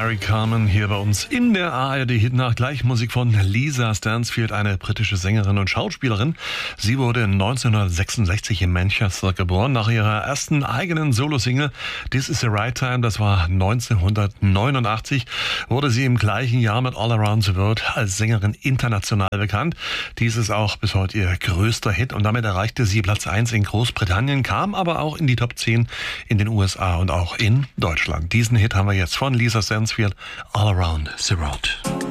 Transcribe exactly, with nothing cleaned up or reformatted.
Mary Carmen hier bei uns in der A R D-Hitnacht. Gleich Musik von Lisa Stansfield, eine britische Sängerin und Schauspielerin. Sie wurde neunzehnhundertsechsundsechzig in Manchester geboren. Nach ihrer ersten eigenen Solo-Single This Is the Right Time, das war neunzehnhundertneunundachtzig, wurde sie im gleichen Jahr mit All Around the World als Sängerin international bekannt. Dies ist auch bis heute ihr größter Hit und damit erreichte sie Platz eins in Großbritannien, kam aber auch in die Top zehn in den U S A und auch in Deutschland. Diesen Hit haben wir jetzt von Lisa Stansfield, All Around the World.